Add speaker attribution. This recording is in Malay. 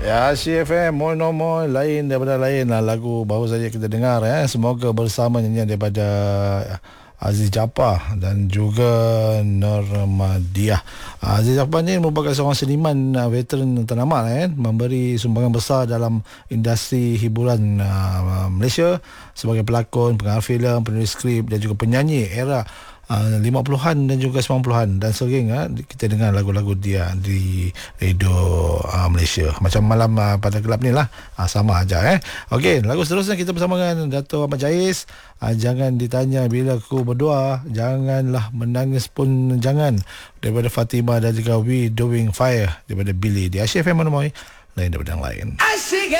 Speaker 1: Ya, CFM Moi No Moi, lain daripada lain lah. Lagu baru saja kita dengar ya. Semoga bersama nyanyian daripada Aziz Japar dan juga Normadiah. Aziz Japar ni merupakan seorang seniman veteran ternama memberi sumbangan besar dalam industri hiburan Malaysia sebagai pelakon, pengarah filem, penulis skrip dan juga penyanyi era 50-an dan juga 90-an, dan sering kita dengar lagu-lagu dia di radio Malaysia. Macam malam pada gelap ni lah, sama aja Okey, lagu seterusnya kita bersama dengan Dato' Ahmad Jais. Jangan ditanya bila ku berdoa, janganlah menangis pun jangan, daripada Fatimah, dan juga We Doing Fire daripada Billy di Asyik FM Monomoy, lain daripada yang lain.